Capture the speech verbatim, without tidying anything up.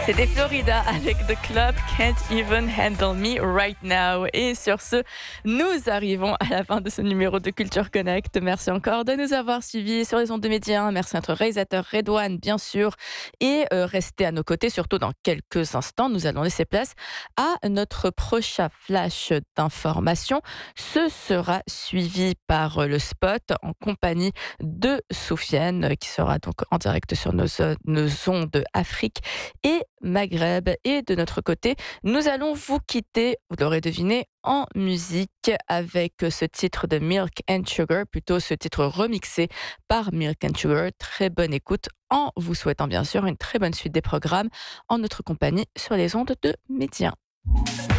C'était Florida avec The Club Can't Even Handle Me Right Now. Et sur ce, nous arrivons à la fin de ce numéro de Culture Connect. Merci encore de nous avoir suivis sur les ondes de Média. Merci à notre réalisateur Redouane, bien sûr. Et euh, restez à nos côtés, surtout dans quelques instants. Nous allons laisser place à notre prochain flash d'information. Ce sera suivi par euh, le spot en compagnie de Soufiane, qui sera donc en direct sur nos, nos ondes Afrique et Maghreb. Et de notre côté, nous allons vous quitter, vous l'aurez deviné, en musique avec ce titre de Milk and Sugar, plutôt ce titre remixé par Milk and Sugar. Très bonne écoute en vous souhaitant bien sûr une très bonne suite des programmes en notre compagnie sur les ondes de Média.